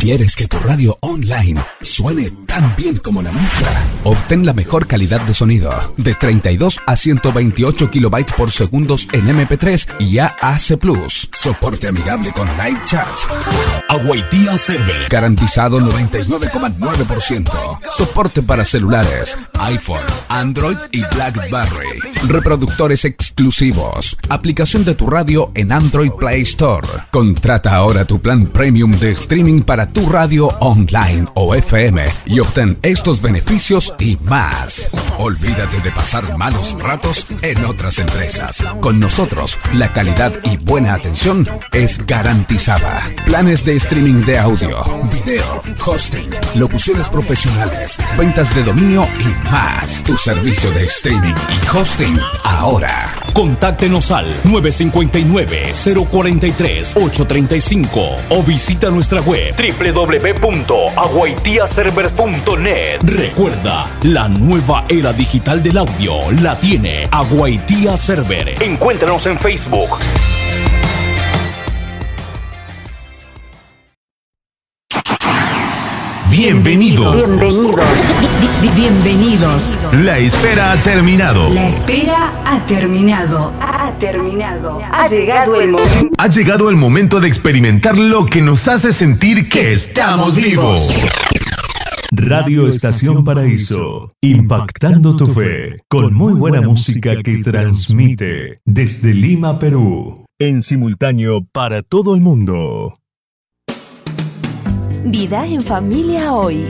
¿Quieres que tu radio online suene tan bien como la nuestra? Obtén la mejor calidad de sonido de 32 a 128 kilobytes por segundos en MP3 y AAC+. Soporte amigable con live chat. Awaitia Server. Garantizado 99,9%. Soporte para celulares, iPhone, Android y BlackBerry. Reproductores exclusivos. Aplicación de tu radio en Android Play Store. Contrata ahora tu plan premium de streaming para tu radio online o FM y obtén estos beneficios y más. Olvídate de pasar malos ratos en otras empresas. Con nosotros, la calidad y buena atención es garantizada. Planes de streaming de audio, video, hosting, locuciones profesionales, ventas de dominio y más. Tu servicio de streaming y hosting ahora. Contáctenos al 959-043-835 o visita nuestra web www.aguaitiaserver.net. Recuerda, la nueva era digital del audio la tiene Awaitia Server. Encuéntranos en Facebook. Bienvenidos. Bienvenidos. La espera ha terminado. La espera ha terminado. Ha llegado el momento. Ha llegado el momento de experimentar lo que nos hace sentir que estamos vivos. Radio Estación Paraíso, impactando tu fe, con muy buena música que transmite desde Lima, Perú, en simultáneo para todo el mundo. Vida en Familia Hoy.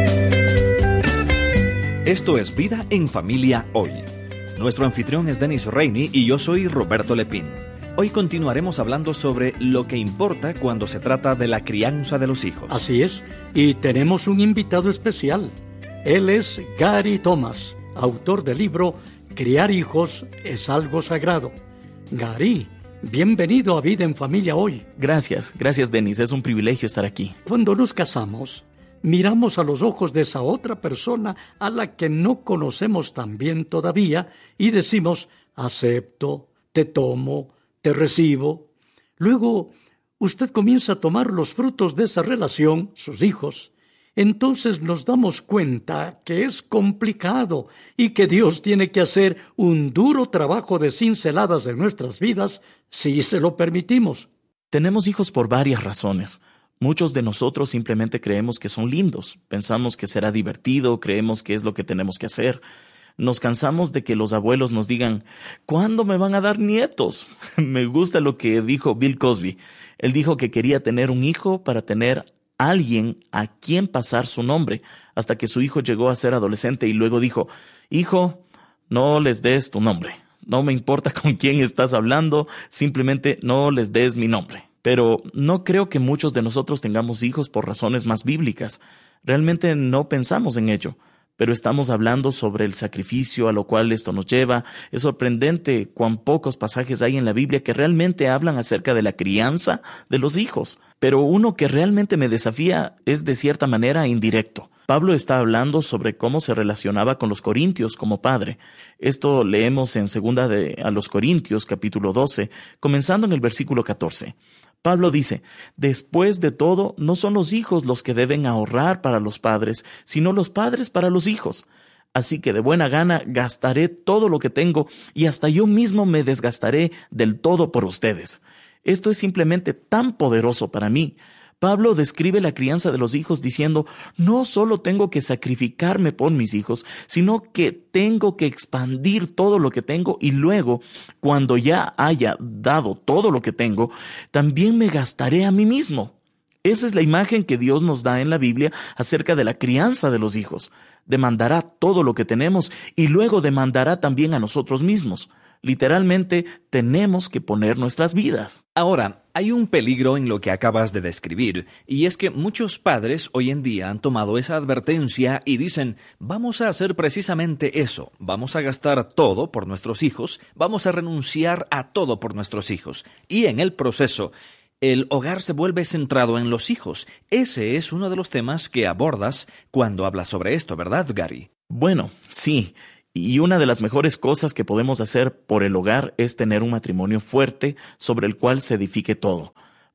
Esto es Vida en Familia Hoy. Nuestro anfitrión es Denis Reini y yo soy Roberto Lepín. Hoy continuaremos hablando sobre lo que importa cuando se trata de la crianza de los hijos. Así es, y tenemos un invitado especial. Él es Gary Thomas, autor del libro Criar hijos es algo sagrado. Gary, bienvenido a Vida en Familia Hoy. Gracias Denis, es un privilegio estar aquí. Cuando nos casamos, miramos a los ojos de esa otra persona a la que no conocemos tan bien todavía y decimos, acepto, te tomo, te recibo. Luego, usted comienza a tomar los frutos de esa relación, sus hijos. Entonces nos damos cuenta que es complicado y que Dios tiene que hacer un duro trabajo de cinceladas en nuestras vidas si se lo permitimos. Tenemos hijos por varias razones. Muchos de nosotros simplemente creemos que son lindos. Pensamos que será divertido, creemos que es lo que tenemos que hacer. Nos cansamos de que los abuelos nos digan, ¿cuándo me van a dar nietos? Me gusta lo que dijo Bill Cosby. Él dijo que quería tener un hijo para tener alguien a quien pasar su nombre, hasta que su hijo llegó a ser adolescente y luego dijo, hijo, no les des tu nombre. No me importa con quién estás hablando, simplemente no les des mi nombre. Pero no creo que muchos de nosotros tengamos hijos por razones más bíblicas. Realmente no pensamos en ello. Pero estamos hablando sobre el sacrificio a lo cual esto nos lleva. Es sorprendente cuán pocos pasajes hay en la Biblia que realmente hablan acerca de la crianza de los hijos. Pero uno que realmente me desafía es de cierta manera indirecto. Pablo está hablando sobre cómo se relacionaba con los corintios como padre. Esto leemos en 2 a los Corintios, capítulo 12, comenzando en el versículo 14. Pablo dice, después de todo, no son los hijos los que deben ahorrar para los padres, sino los padres para los hijos. Así que de buena gana gastaré todo lo que tengo y hasta yo mismo me desgastaré del todo por ustedes. Esto es simplemente tan poderoso para mí. Pablo describe la crianza de los hijos diciendo, no solo tengo que sacrificarme por mis hijos, sino que tengo que expandir todo lo que tengo y luego, cuando ya haya dado todo lo que tengo, también me gastaré a mí mismo. Esa es la imagen que Dios nos da en la Biblia acerca de la crianza de los hijos. Demandará todo lo que tenemos y luego demandará también a nosotros mismos. Literalmente, tenemos que poner nuestras vidas. Ahora, hay un peligro en lo que acabas de describir, y es que muchos padres hoy en día han tomado esa advertencia y dicen, vamos a hacer precisamente eso, vamos a gastar todo por nuestros hijos, vamos a renunciar a todo por nuestros hijos, y en el proceso, el hogar se vuelve centrado en los hijos. Ese es uno de los temas que abordas cuando hablas sobre esto, ¿verdad, Gary? Bueno, sí. Y una de las mejores cosas que podemos hacer por el hogar es tener un matrimonio fuerte sobre el cual se edifique todo.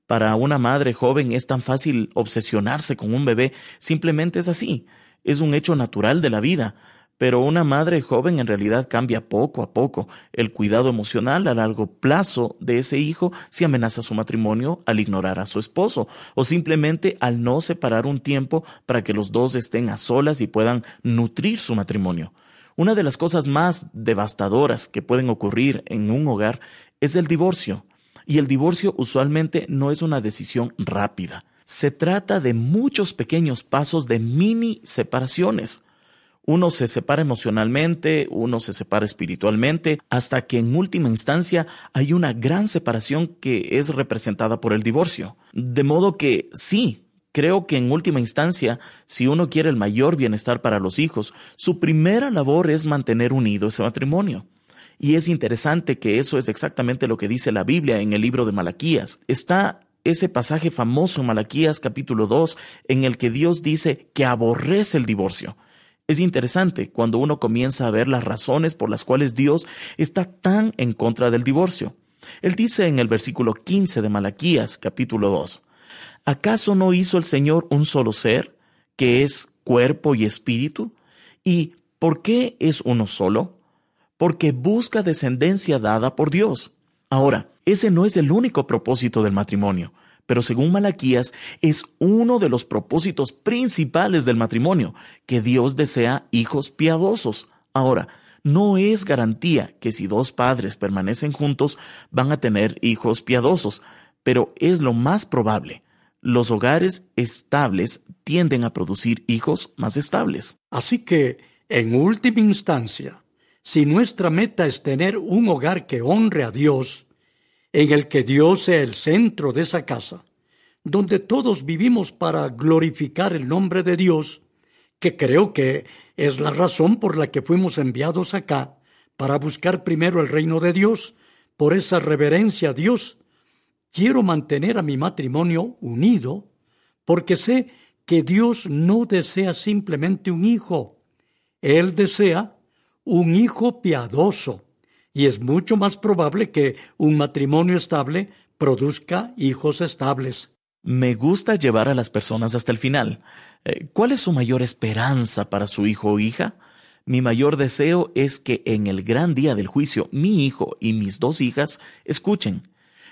Para una madre joven es tan fácil obsesionarse con un bebé, simplemente es así, es un hecho natural de la vida. Pero una madre joven en realidad cambia poco a poco. El cuidado emocional a largo plazo de ese hijo si amenaza su matrimonio al ignorar a su esposo o simplemente al no separar un tiempo para que los dos estén a solas y puedan nutrir su matrimonio. Una de las cosas más devastadoras que pueden ocurrir en un hogar es el divorcio. Y el divorcio usualmente no es una decisión rápida. Se trata de muchos pequeños pasos de mini separaciones. Uno se separa emocionalmente, uno se separa espiritualmente, hasta que en última instancia hay una gran separación que es representada por el divorcio. De modo que sí, creo que en última instancia, si uno quiere el mayor bienestar para los hijos, su primera labor es mantener unido ese matrimonio. Y es interesante que eso es exactamente lo que dice la Biblia en el libro de Malaquías. Está ese pasaje famoso en Malaquías capítulo 2 en el que Dios dice que aborrece el divorcio. Es interesante cuando uno comienza a ver las razones por las cuales Dios está tan en contra del divorcio. Él dice en el versículo 15 de Malaquías, capítulo 2, ¿acaso no hizo el Señor un solo ser, que es cuerpo y espíritu? ¿Y por qué es uno solo? Porque busca descendencia dada por Dios. Ahora, ese no es el único propósito del matrimonio. Pero según Malaquías, es uno de los propósitos principales del matrimonio, que Dios desea hijos piadosos. Ahora, no es garantía que si dos padres permanecen juntos van a tener hijos piadosos, pero es lo más probable. Los hogares estables tienden a producir hijos más estables. Así que, en última instancia, si nuestra meta es tener un hogar que honre a Dios, en el que Dios sea el centro de esa casa, donde todos vivimos para glorificar el nombre de Dios, que creo que es la razón por la que fuimos enviados acá, para buscar primero el reino de Dios, por esa reverencia a Dios. Quiero mantener a mi matrimonio unido, porque sé que Dios no desea simplemente un hijo. Él desea un hijo piadoso, y es mucho más probable que un matrimonio estable produzca hijos estables. Me gusta llevar a las personas hasta el final. ¿Cuál es su mayor esperanza para su hijo o hija? Mi mayor deseo es que en el gran día del juicio, mi hijo y mis dos hijas escuchen: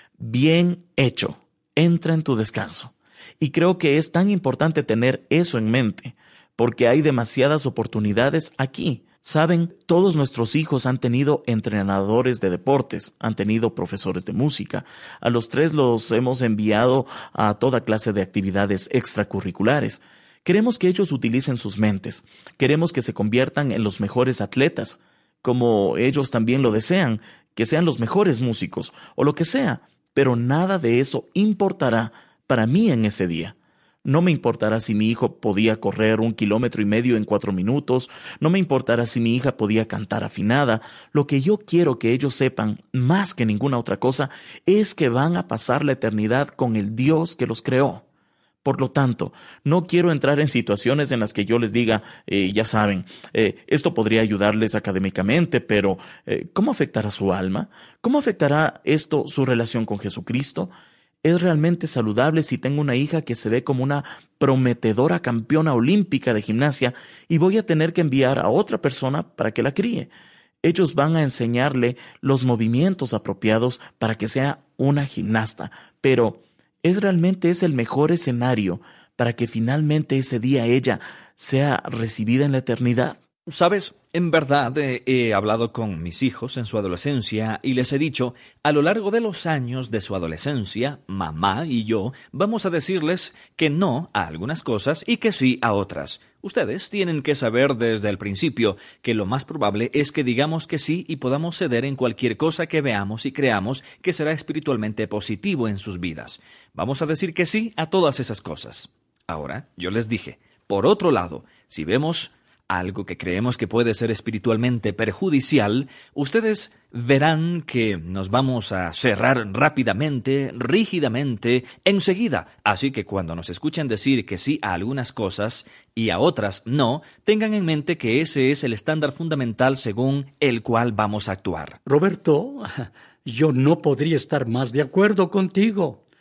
bien hecho, entra en tu descanso. Y creo que es tan importante tener eso en mente, porque hay demasiadas oportunidades aquí. Saben, todos nuestros hijos han tenido entrenadores de deportes, han tenido profesores de música. A los tres los hemos enviado a toda clase de actividades extracurriculares. Queremos que ellos utilicen sus mentes. Queremos que se conviertan en los mejores atletas, como ellos también lo desean, que sean los mejores músicos, o lo que sea. Pero nada de eso importará para mí en ese día. No me importará si mi hijo podía correr 1,5 kilómetros en 4 minutos. No me importará si mi hija podía cantar afinada. Lo que yo quiero que ellos sepan, más que ninguna otra cosa, es que van a pasar la eternidad con el Dios que los creó. Por lo tanto, no quiero entrar en situaciones en las que yo les diga, ya saben, esto podría ayudarles académicamente, pero ¿cómo afectará su alma? ¿Cómo afectará esto su relación con Jesucristo? ¿Es realmente saludable si tengo una hija que se ve como una prometedora campeona olímpica de gimnasia y voy a tener que enviar a otra persona para que la críe? Ellos van a enseñarle los movimientos apropiados para que sea una gimnasta, pero ¿es realmente ese el mejor escenario para que finalmente ese día ella sea recibida en la eternidad? Sabes, en verdad he hablado con mis hijos en su adolescencia y les he dicho, a lo largo de los años de su adolescencia, mamá y yo vamos a decirles que no a algunas cosas y que sí a otras. Ustedes tienen que saber desde el principio que lo más probable es que digamos que sí y podamos ceder en cualquier cosa que veamos y creamos que será espiritualmente positivo en sus vidas. Vamos a decir que sí a todas esas cosas. Ahora, yo les dije, por otro lado, si vemos algo que creemos que puede ser espiritualmente perjudicial, ustedes verán que nos vamos a cerrar rápidamente, rígidamente, enseguida. Así que cuando nos escuchen decir que sí a algunas cosas y a otras no, tengan en mente que ese es el estándar fundamental según el cual vamos a actuar. Roberto, yo no podría estar más de acuerdo contigo.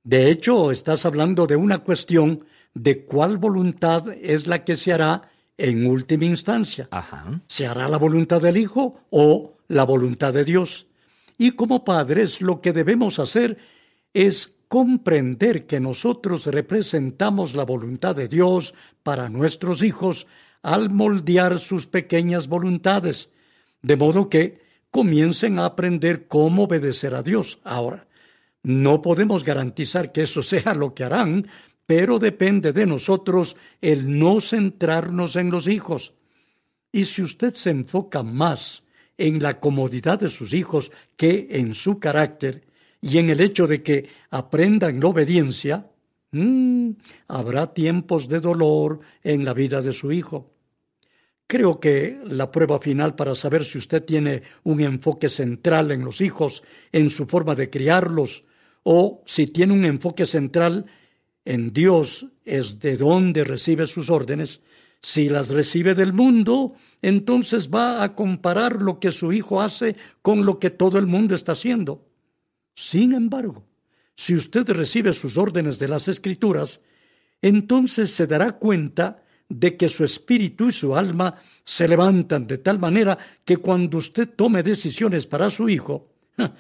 De hecho, estás hablando de una cuestión de cuál voluntad es la que se hará en última instancia. Ajá. ¿Se hará la voluntad del Hijo o la voluntad de Dios? Y como padres, lo que debemos hacer es comprender que nosotros representamos la voluntad de Dios para nuestros hijos al moldear sus pequeñas voluntades, de modo que comiencen a aprender cómo obedecer a Dios. Ahora, no podemos garantizar que eso sea lo que harán, pero depende de nosotros el no centrarnos en los hijos. Y si usted se enfoca más en la comodidad de sus hijos que en su carácter y en el hecho de que aprendan la obediencia, habrá tiempos de dolor en la vida de su hijo. Creo que la prueba final para saber si usted tiene un enfoque central en los hijos, en su forma de criarlos, o si tiene un enfoque central en Dios, es de dónde recibe sus órdenes. Si las recibe del mundo, entonces va a comparar lo que su hijo hace con lo que todo el mundo está haciendo. Sin embargo, si usted recibe sus órdenes de las Escrituras, entonces se dará cuenta de que su espíritu y su alma se levantan de tal manera que cuando usted tome decisiones para su hijo,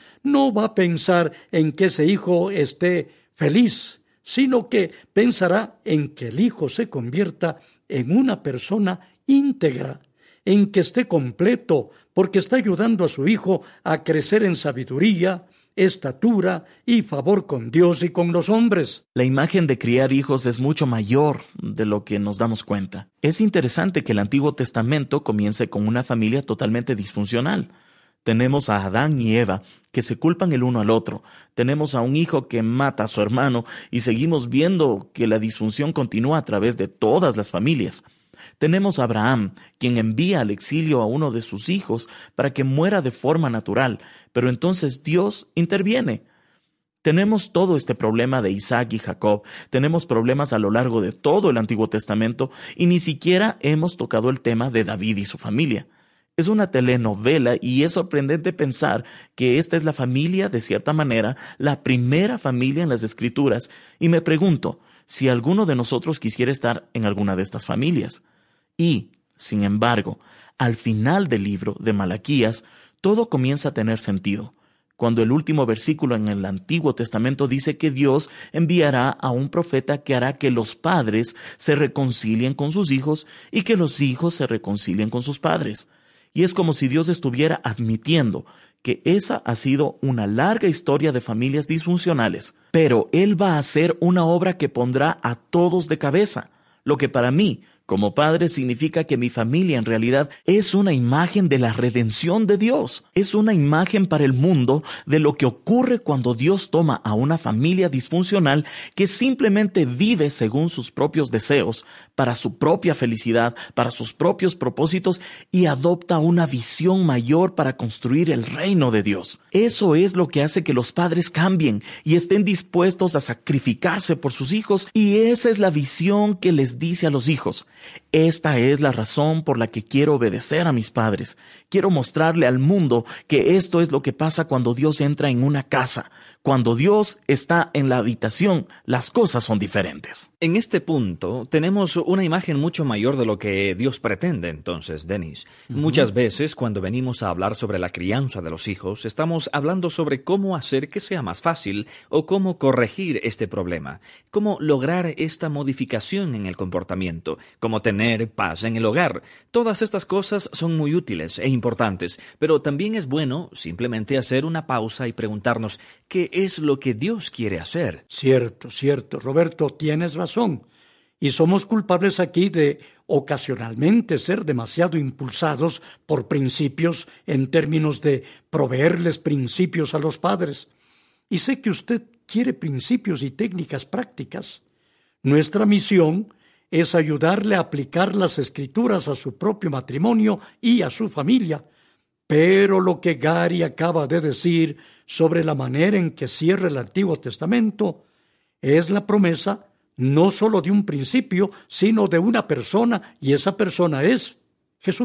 no va a pensar en que ese hijo esté feliz, sino que pensará en que el hijo se convierta en una persona íntegra, en que esté completo, porque está ayudando a su hijo a crecer en sabiduría, estatura y favor con Dios y con los hombres. La imagen de criar hijos es mucho mayor de lo que nos damos cuenta. Es interesante que el Antiguo Testamento comience con una familia totalmente disfuncional. Tenemos a Adán y Eva que se culpan el uno al otro. Tenemos a un hijo que mata a su hermano y seguimos viendo que la disfunción continúa a través de todas las familias. Tenemos a Abraham, quien envía al exilio a uno de sus hijos para que muera de forma natural, pero entonces Dios interviene. Tenemos todo este problema de Isaac y Jacob, tenemos problemas a lo largo de todo el Antiguo Testamento y ni siquiera hemos tocado el tema de David y su familia. Es una telenovela y es sorprendente pensar que esta es la familia, de cierta manera, la primera familia en las Escrituras, y me pregunto si alguno de nosotros quisiera estar en alguna de estas familias. Y, sin embargo, al final del libro de Malaquías, todo comienza a tener sentido, cuando el último versículo en el Antiguo Testamento dice que Dios enviará a un profeta que hará que los padres se reconcilien con sus hijos y que los hijos se reconcilien con sus padres. Y es como si Dios estuviera admitiendo que esa ha sido una larga historia de familias disfuncionales, pero Él va a hacer una obra que pondrá a todos de cabeza, lo que para mí, como padre, significa que mi familia en realidad es una imagen de la redención de Dios. Es una imagen para el mundo de lo que ocurre cuando Dios toma a una familia disfuncional que simplemente vive según sus propios deseos, para su propia felicidad, para sus propios propósitos y adopta una visión mayor para construir el reino de Dios. Eso es lo que hace que los padres cambien y estén dispuestos a sacrificarse por sus hijos, y esa es la visión que les dice a los hijos: esta es la razón por la que quiero obedecer a mis padres. Quiero mostrarle al mundo que esto es lo que pasa cuando Dios entra en una casa. Cuando Dios está en la habitación, las cosas son diferentes. En este punto, tenemos una imagen mucho mayor de lo que Dios pretende entonces, Denis. Muchas veces, cuando venimos a hablar sobre la crianza de los hijos, estamos hablando sobre cómo hacer que sea más fácil o cómo corregir este problema, cómo lograr esta modificación en el comportamiento, cómo tener paz en el hogar. Todas estas cosas son muy útiles e importantes, pero también es bueno simplemente hacer una pausa y preguntarnos qué es lo que Dios quiere hacer. Cierto, Roberto, tienes razón. Y somos culpables aquí de ocasionalmente ser demasiado impulsados por principios en términos de proveerles principios a los padres. Y sé que usted quiere principios y técnicas prácticas. Nuestra misión es ayudarle a aplicar las Escrituras a su propio matrimonio y a su familia. Pero lo que Gary acaba de decir sobre la manera en que cierra el Antiguo Testamento es la promesa no solo de un principio, sino de una persona, y esa persona es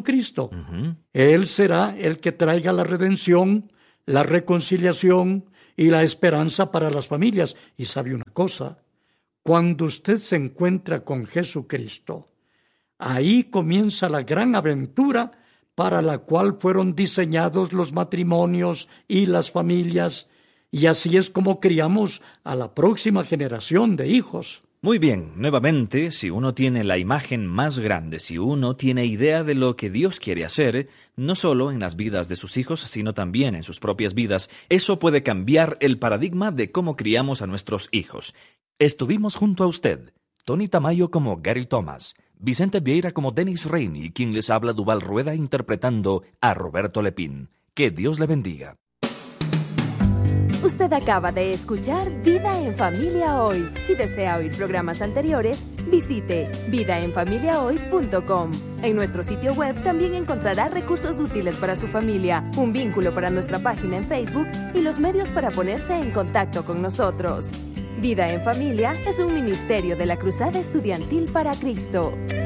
Jesucristo. Él será el que traiga la redención, la reconciliación y la esperanza para las familias. Y sabe una cosa, cuando usted se encuentra con Jesucristo, ahí comienza la gran aventura para la cual fueron diseñados los matrimonios y las familias, y así es como criamos a la próxima generación de hijos. Muy bien, nuevamente, si uno tiene la imagen más grande, si uno tiene idea de lo que Dios quiere hacer, no solo en las vidas de sus hijos, sino también en sus propias vidas, eso puede cambiar el paradigma de cómo criamos a nuestros hijos. Estuvimos junto a usted, Tony Tamayo como Gary Thomas, Vicente Vieira como Dennis Rainey, quien les habla Duval Rueda interpretando a Roberto Lepín. Que Dios le bendiga. Usted acaba de escuchar Vida en Familia Hoy. Si desea oír programas anteriores, visite vidaenfamiliahoy.com. En nuestro sitio web también encontrará recursos útiles para su familia, un vínculo para nuestra página en Facebook y los medios para ponerse en contacto con nosotros. Vida en Familia es un ministerio de la Cruzada Estudiantil para Cristo.